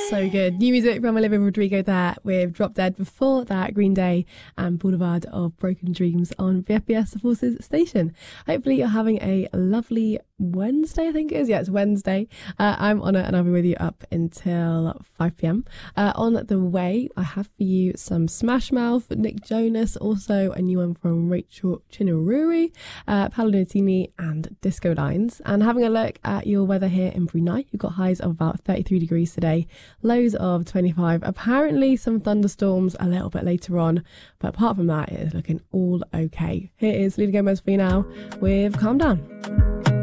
So good. New music from Olivia Rodrigo there with Drop Dead. Before that, Green Day and Boulevard of Broken Dreams on BFBS The Forces station. Hopefully you're having a lovely Wednesday, I think it is. Yeah, it's Wednesday. I'm Honor and I'll be with you up until 5 p.m. On the way, I have for you some Smash Mouth, Nick Jonas, also a new one from Rachel Chinaruri, Paolo Nutini and Disco Lines. And having a look at your weather here in Brunei, you've got highs of about 33 degrees today, lows of 25. Apparently some thunderstorms a little bit later on, but apart from that, it is looking all okay. Here is Selena Gomez for you now with Calm Down.